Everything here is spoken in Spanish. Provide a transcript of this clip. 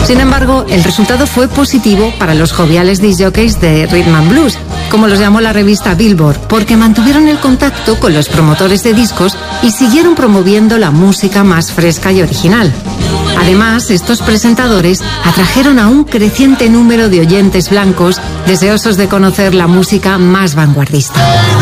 Sin embargo, el resultado fue positivo para los joviales discjockeys de Rhythm and Blues, como los llamó la revista Billboard, porque mantuvieron el contacto con los promotores de discos y siguieron promoviendo la música más fresca y original. Además, estos presentadores atrajeron a un creciente número de oyentes blancos deseosos de conocer la música más vanguardista.